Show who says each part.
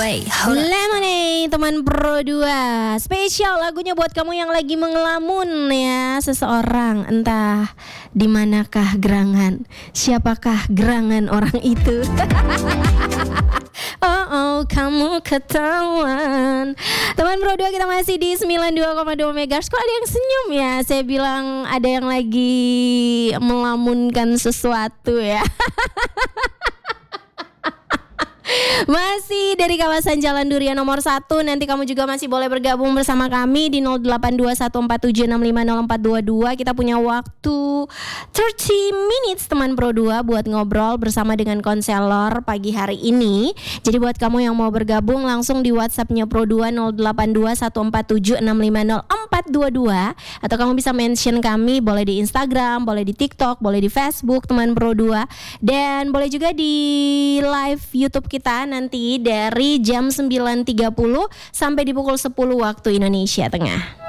Speaker 1: Wait, hold up.
Speaker 2: Lemonade teman Pro 2. Spesial lagunya buat kamu yang lagi mengelamun ya seseorang. Entah di manakah gerangan, siapakah gerangan orang itu. Oh, kamu ketahuan. Teman Pro 2, kita masih di 92,2 MHz. Kok ada yang senyum ya? Saya bilang ada yang lagi melamunkan sesuatu ya. Masih dari kawasan Jalan Durian nomor 1. Nanti kamu juga masih boleh bergabung bersama kami di 082147650422. Kita punya waktu 30 minutes teman Pro 2 buat ngobrol bersama dengan konselor pagi hari ini. Jadi buat kamu yang mau bergabung langsung di WhatsApp-nya Pro 2 082147650422, atau kamu bisa mention kami boleh di Instagram, boleh di TikTok, boleh di Facebook teman Pro 2, dan boleh juga di live YouTube kita nanti dari jam 9.30 sampai di pukul 10 waktu Indonesia Tengah.